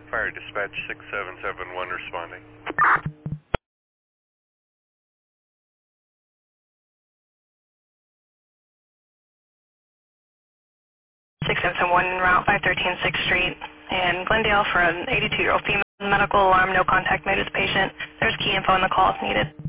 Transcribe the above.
Fire dispatch 6771 responding. 6771 Route 513 6th Street in Glendale for an 82-year-old female. Medical alarm, no contact made with the patient. There's key info in the call if needed.